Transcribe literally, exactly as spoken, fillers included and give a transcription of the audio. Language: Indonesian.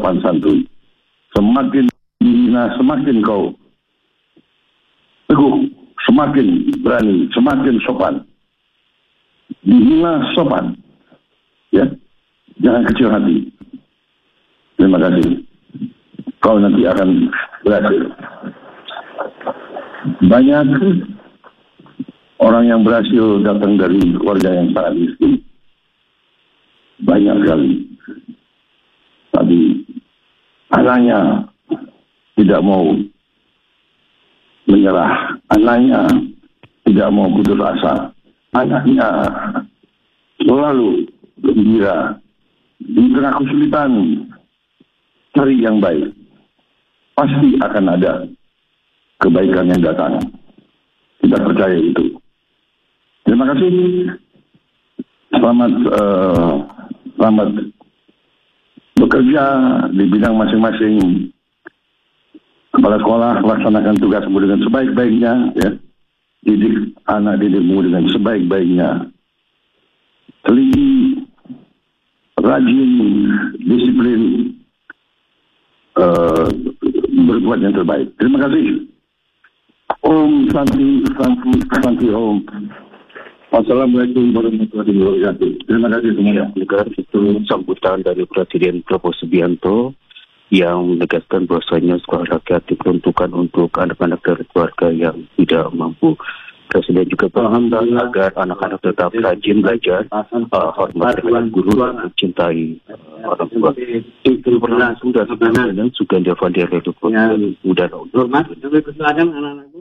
sopan santun. Semakin dihina, semakin kau teguh, semakin berani, semakin sopan. Dihina sopan, ya, jangan kecil hati. Terima kasih. Kau nanti akan berhasil. Banyak orang yang berhasil datang dari keluarga yang sangat miskin. Banyak sekali. Tapi anaknya tidak mau menyerah. Anaknya tidak mau putus asa. Anaknya selalu gembira. Di tengah kesulitan, cari yang baik. Pasti akan ada kebaikan yang datang. Kita percaya itu. Terima kasih. Selamat uh, selamat bekerja di bidang masing-masing. Kepala sekolah laksanakan tugasmu dengan sebaik-baiknya, ya. Didik anak didikmu dengan sebaik-baiknya. Teliti, rajin, disiplin, uh, berbuat yang terbaik. Terima kasih. Om Santi, Santi, Santi Om. Assalamualaikum warahmatullahi wabarakatuh. Terima kasih semuanya. Itu sambutan dari Presiden Prabowo Subianto yang menegaskan bahwasanya sekolah rakyat diperuntukkan untuk anak-anak dari keluarga yang tidak mampu. Presiden juga berpesan agar anak-anak tetap rajin belajar, uh, hormat terhadap guru dan mencintai uh, orang tua. Itu berlangsung dari Sugandi Avandi Reduko. Mudah-mudahan.